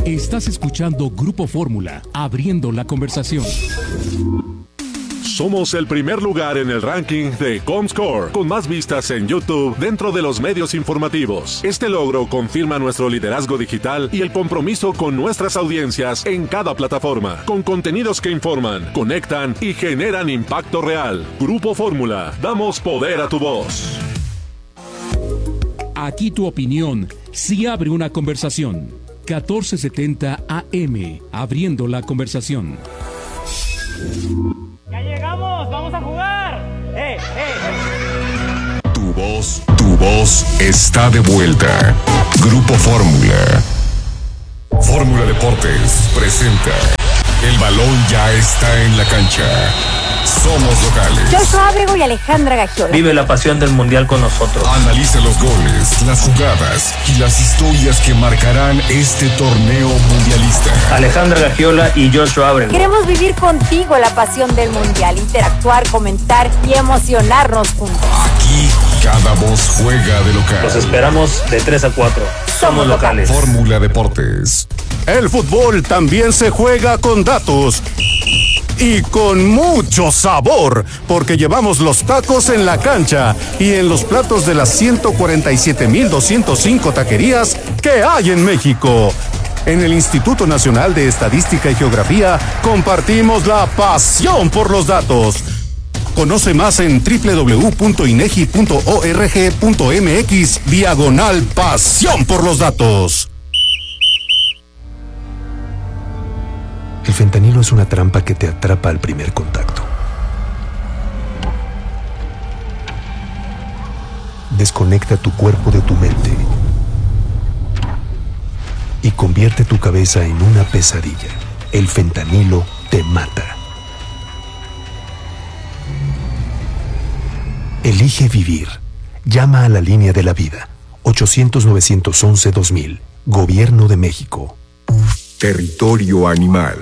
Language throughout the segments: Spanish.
Estás escuchando Grupo Fórmula, abriendo la conversación. Somos el primer lugar en el ranking de Comscore, con más vistas en YouTube dentro de los medios informativos. Este logro confirma nuestro liderazgo digital y el compromiso con nuestras audiencias en cada plataforma, con contenidos que informan, conectan y generan impacto real. Grupo Fórmula, damos poder a tu voz. Aquí tu opinión sí abre una conversación. 1470 AM, abriendo la conversación. ¡Ya llegamos! ¡Vamos a jugar! Tu voz está de vuelta. Grupo Fórmula. Fórmula Deportes presenta. El balón ya está en la cancha. Somos locales. Joshua Ábrego y Alejandra Gagiola. Vive la pasión del mundial con nosotros. Analiza los goles, las jugadas y las historias que marcarán este torneo mundialista. Alejandra Gagiola y Joshua Ábrego. Queremos vivir contigo la pasión del mundial, interactuar, comentar y emocionarnos juntos. Aquí cada voz juega de local. Los esperamos de 3 a 4. Somos locales. Fórmula Deportes. El fútbol también se juega con datos. Y con mucho sabor, porque llevamos los tacos en la cancha y en los platos de las 147,205 taquerías que hay en México. En el Instituto Nacional de Estadística y Geografía compartimos la pasión por los datos. Conoce más en www.inegi.org.mx/pasión por los datos. El fentanilo es una trampa que te atrapa al primer contacto. Desconecta tu cuerpo de tu mente y convierte tu cabeza en una pesadilla. El fentanilo te mata. Elige vivir. Llama a la línea de la vida. 800-911-2000. Gobierno de México. Territorio animal.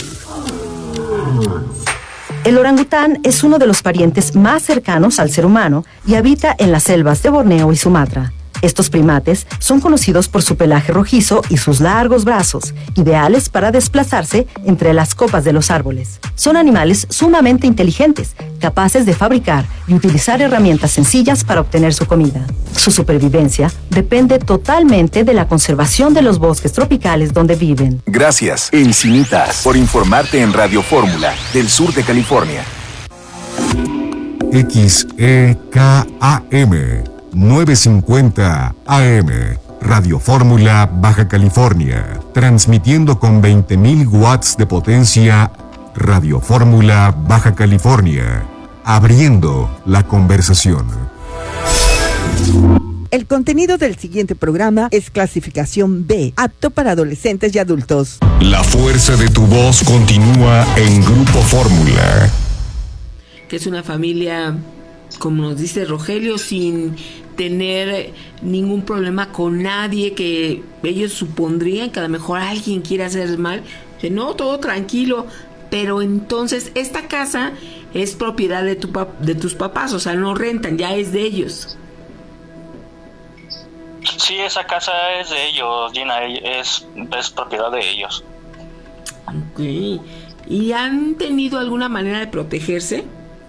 El orangután es uno de los parientes más cercanos al ser humano y habita en las selvas de Borneo y Sumatra. Estos primates son conocidos por su pelaje rojizo y sus largos brazos, ideales para desplazarse entre las copas de los árboles. Son animales sumamente inteligentes, capaces de fabricar y utilizar herramientas sencillas para obtener su comida. Su supervivencia depende totalmente de la conservación de los bosques tropicales donde viven. Gracias, Encinitas, por informarte en Radio Fórmula, del sur de California. XEKAM 950 AM, Radio Fórmula, Baja California, transmitiendo con 20,000 watts de potencia. Radio Fórmula, Baja California, abriendo la conversación. El contenido del siguiente programa es clasificación B, apto para adolescentes y adultos. La fuerza de tu voz continúa en Grupo Fórmula. Que es una familia, como nos dice Rogelio, sin tener ningún problema con nadie, que ellos supondrían que a lo mejor alguien quiere hacer mal. Que no, todo tranquilo. Pero entonces esta casa es propiedad de tus papás, o sea, no rentan, ya es de ellos. Sí, esa casa es de ellos, Gina, es propiedad de ellos. Ok. ¿Y han tenido alguna manera de protegerse?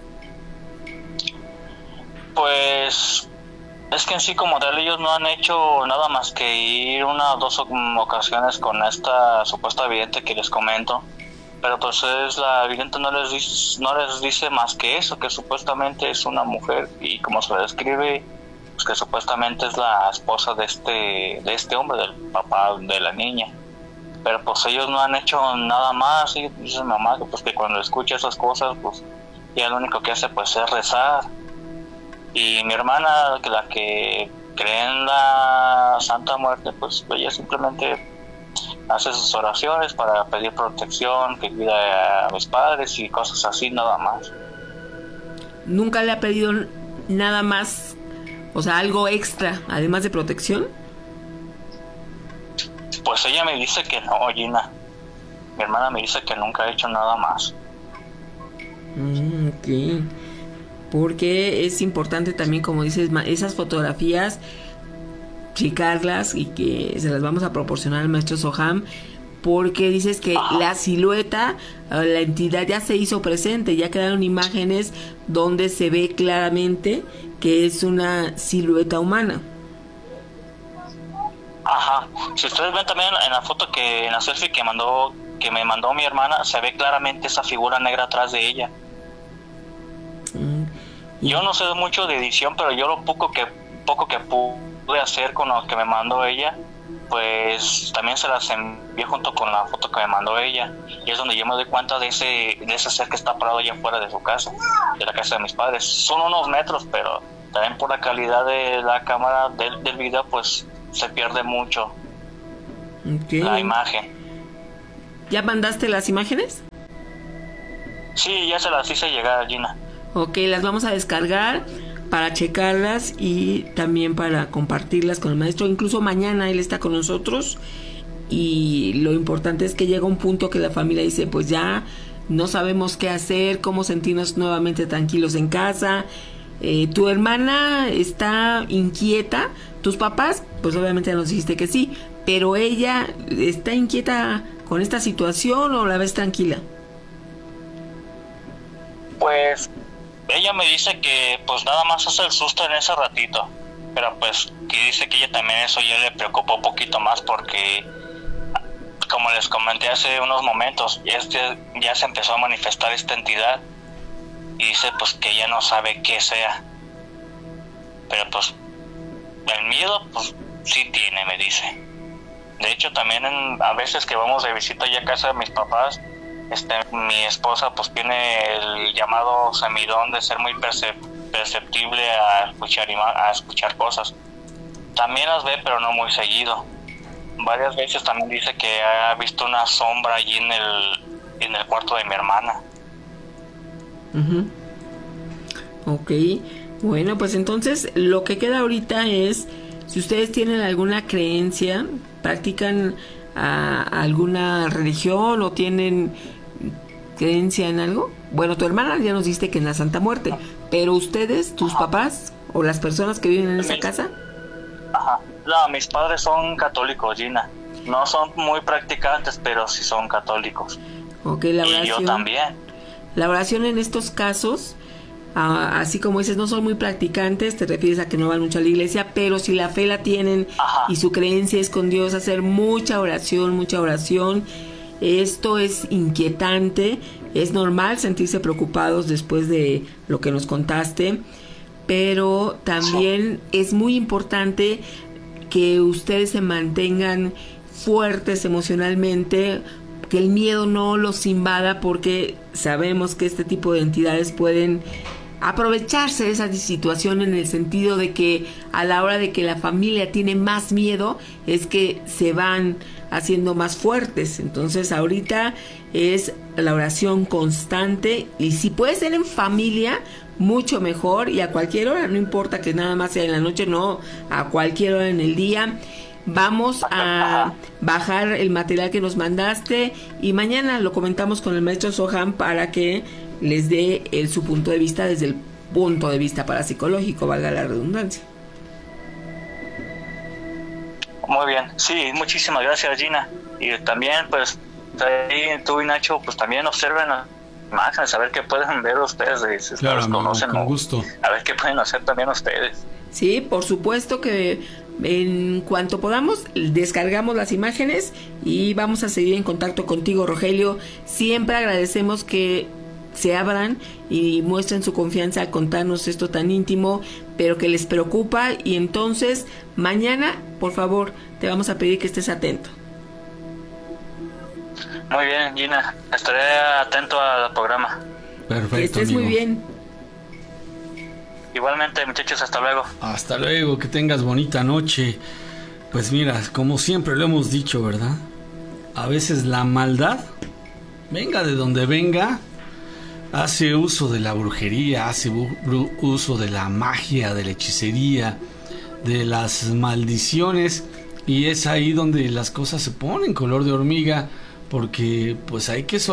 Pues es que en sí como tal ellos no han hecho nada más que ir una o dos ocasiones con esta supuesta vidente que les comento, pero pues la vidente no les dice más que eso, que supuestamente es una mujer y como se le describe, pues que supuestamente es la esposa de este hombre, del papá de la niña. Pero pues ellos no han hecho nada más, y dice mi mamá que pues que cuando escucha esas cosas, pues ya lo único que hace pues es rezar. Y mi hermana, la que cree en la Santa Muerte, pues ella simplemente hace sus oraciones para pedir protección, que cuida a mis padres y cosas así, nada más. ¿Nunca le ha pedido nada más, o sea, algo extra, además de protección? Pues ella me dice que no, Gina. Mi hermana me dice que nunca ha hecho nada más. Ok. Porque es importante también, como dices, esas fotografías, checarlas y que se las vamos a proporcionar al maestro Soham porque dices que la silueta, la entidad ya se hizo presente, ya quedaron imágenes donde se ve claramente que es una silueta humana. Ajá. Si ustedes ven también en la foto en la selfie que me mandó mi hermana, se ve claramente esa figura negra atrás de ella. Yo no sé mucho de edición, pero yo lo poco que pude hacer con lo que me mandó ella, pues también se las envié junto con la foto que me mandó ella, y es donde yo me doy cuenta de ese ser que está parado allá afuera de su casa, de la casa de mis padres. Son unos metros, pero también por la calidad de la cámara del video, pues se pierde mucho la imagen. ¿Ya mandaste las imágenes? Sí, ya se las hice llegar, Gina. Ok, las vamos a descargar para checarlas y también para compartirlas con el maestro. Incluso mañana él está con nosotros, y lo importante es que llega un punto que la familia dice, pues ya no sabemos qué hacer, cómo sentirnos nuevamente tranquilos en casa. Tu hermana está inquieta, tus papás, pues obviamente nos dijiste que sí, pero ella está inquieta con esta situación, ¿o la ves tranquila? Pues ella me dice que pues nada más hace el susto en ese ratito, pero pues que dice que ella también eso ya le preocupó un poquito más, porque como les comenté hace unos momentos, ya se empezó a manifestar esta entidad, y dice pues que ella no sabe qué sea, pero pues el miedo pues sí tiene, me dice. De hecho también a veces que vamos de visita ya a casa de mis papás, mi esposa pues tiene el llamado semidón de ser muy perceptible a escuchar cosas. También las ve, pero no muy seguido. Varias veces también dice que ha visto una sombra allí en el cuarto de mi hermana. Ok, bueno, pues entonces lo que queda ahorita es, si ustedes tienen alguna creencia, practican alguna religión o tienen creencia en algo. Bueno, tu hermana ya nos dijiste que en la Santa Muerte, pero ustedes, tus papás o las personas que viven en esa casa. Ajá. No, mis padres son católicos, Gina. No son muy practicantes, pero sí son católicos. Okay, la oración, y yo también. La oración en estos casos, así como dices, no son muy practicantes, te refieres a que no van mucho a la iglesia, pero si la fe la tienen, ajá, y su creencia es con Dios, hacer mucha oración. Esto es inquietante, es normal sentirse preocupados después de lo que nos contaste, pero también es muy importante que ustedes se mantengan fuertes emocionalmente, que el miedo no los invada, porque sabemos que este tipo de entidades pueden aprovecharse de esa situación, en el sentido de que a la hora de que la familia tiene más miedo es que se van haciendo más fuertes. Entonces ahorita es la oración constante, y si puede ser en familia mucho mejor, y a cualquier hora, no importa que nada más sea en la noche, no, a cualquier hora en el día. Vamos a bajar el material que nos mandaste y mañana lo comentamos con el maestro Soham para que les dé su punto de vista desde el punto de vista parapsicológico, valga la redundancia. Muy bien, sí, muchísimas gracias, Gina. Y también pues ahí tú y Nacho pues también observen las imágenes, a ver qué pueden ver ustedes, si claro, los conocen, con gusto. A ver qué pueden hacer también ustedes. Sí, por supuesto que en cuanto podamos descargamos las imágenes y vamos a seguir en contacto contigo, Rogelio. Siempre agradecemos que se abran y muestren su confianza al contarnos esto tan íntimo, pero que les preocupa, y entonces mañana, por favor, te vamos a pedir que estés atento. Muy bien, Gina, estaré atento al programa. Perfecto, que estés amigo. muy bien. Igualmente, muchachos, hasta luego. Hasta luego, que tengas bonita noche. Pues mira, como siempre lo hemos dicho, ¿verdad? A veces la maldad, venga de donde venga, hace uso de la brujería, hace uso de la magia, de la hechicería, de las maldiciones, y es ahí donde las cosas se ponen color de hormiga, porque pues hay que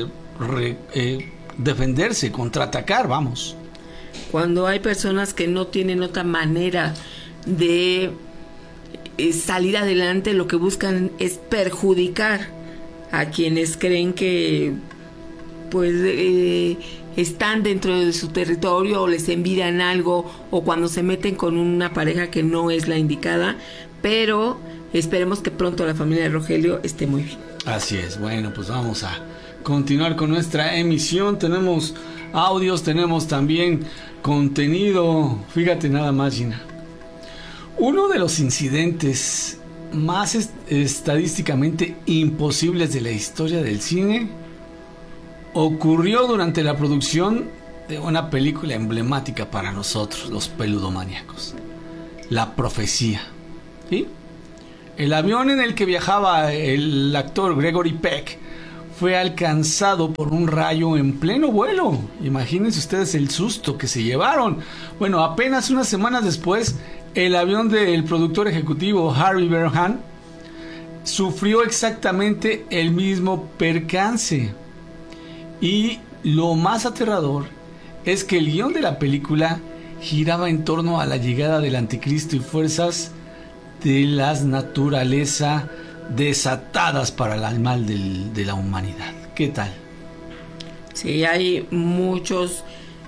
defenderse, contraatacar, vamos. Cuando hay personas que no tienen otra manera de salir adelante, lo que buscan es perjudicar a quienes creen que pues están dentro de su territorio o les envidian algo, o cuando se meten con una pareja que no es la indicada, pero esperemos que pronto la familia de Rogelio esté muy bien. Así es. Bueno, pues vamos a continuar con nuestra emisión. Tenemos audios, tenemos también contenido. Fíjate nada más, Gina. Uno de los incidentes más estadísticamente imposibles de la historia del cine ocurrió durante la producción de una película emblemática para nosotros, los peludomaníacos, La Profecía. ¿Sí? El avión en el que viajaba el actor Gregory Peck fue alcanzado por un rayo en pleno vuelo. Imagínense ustedes el susto que se llevaron. Bueno, apenas unas semanas después, el avión del productor ejecutivo Harvey Berhan sufrió exactamente el mismo percance. Y lo más aterrador es que el guión de la película giraba en torno a la llegada del anticristo y fuerzas de la naturaleza desatadas para el mal de la humanidad. ¿Qué tal? Sí, hay muchos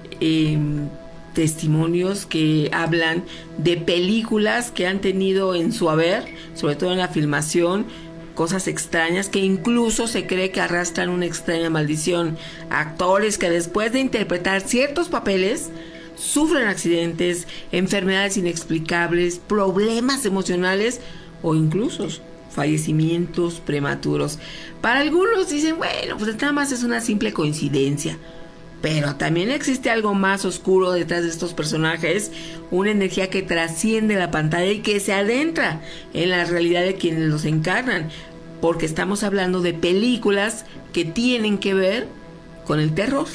testimonios que hablan de películas que han tenido en su haber, sobre todo en la filmación, cosas extrañas que incluso se cree que arrastran una extraña maldición. Actores que después de interpretar ciertos papeles sufren accidentes, enfermedades inexplicables, problemas emocionales o incluso fallecimientos prematuros. Para algunos dicen, bueno, pues nada más es una simple coincidencia. Pero también existe algo más oscuro detrás de estos personajes, una energía que trasciende la pantalla y que se adentra en la realidad de quienes los encarnan, porque estamos hablando de películas que tienen que ver con el terror.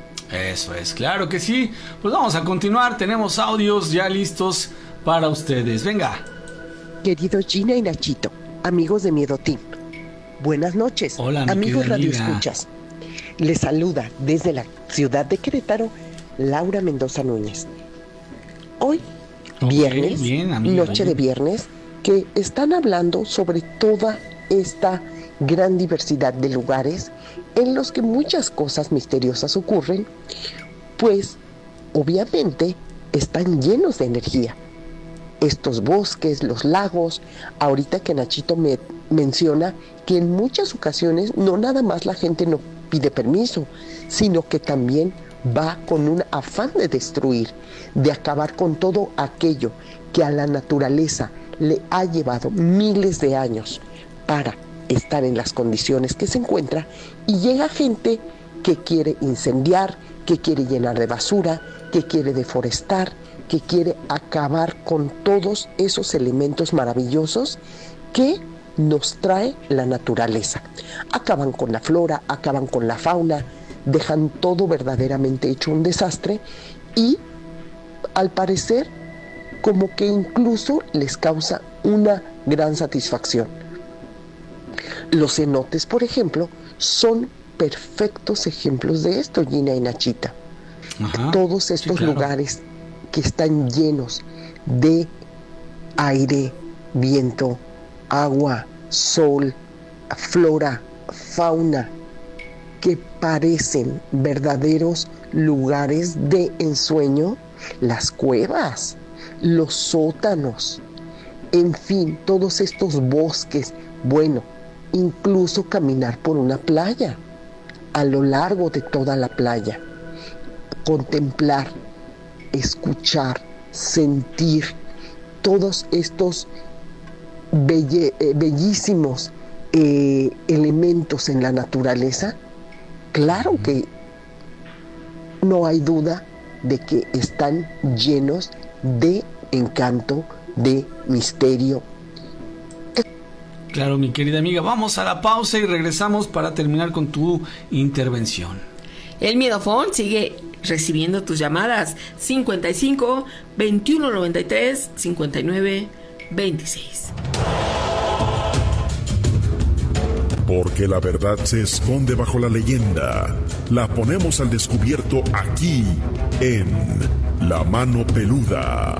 Eso es, claro que sí. Pues vamos a continuar, tenemos audios ya listos para ustedes. Venga. Queridos Gina y Nachito, amigos de Miedo Team, buenas noches. Hola, amigos Radio amiga. Escuchas. Les saluda desde la ciudad de Querétaro Laura Mendoza Núñez. Hoy, viernes, noche de viernes, que están hablando sobre toda esta gran diversidad de lugares en los que muchas cosas misteriosas ocurren, pues obviamente están llenos de energía. Estos bosques, los lagos, ahorita que Nachito me menciona que en muchas ocasiones no nada más la gente no pide permiso, sino que también va con un afán de destruir, de acabar con todo aquello que a la naturaleza le ha llevado miles de años para estar en las condiciones que se encuentra, y llega gente que quiere incendiar, que quiere llenar de basura, que quiere deforestar, que quiere acabar con todos esos elementos maravillosos que nos trae la naturaleza. Acaban con la flora, acaban con la fauna, dejan todo verdaderamente hecho un desastre, y al parecer como que incluso les causa una gran satisfacción. Los cenotes, por ejemplo, son perfectos ejemplos de esto, Gina y Nachita. Ajá, todos estos lugares que están llenos de aire, viento, agua, sol, flora, fauna, que parecen verdaderos lugares de ensueño, las cuevas, los sótanos, en fin, todos estos bosques, bueno, incluso caminar por una playa, a lo largo de toda la playa, contemplar, escuchar, sentir todos estos bellísimos elementos en la naturaleza. Claro que no hay duda de que están llenos de encanto, de misterio. Claro, mi querida amiga, vamos a la pausa y regresamos para terminar con tu intervención. El Miedofón sigue recibiendo tus llamadas 55 21 93 59 26. Porque la verdad se esconde bajo la leyenda. La ponemos al descubierto aquí en La Mano Peluda.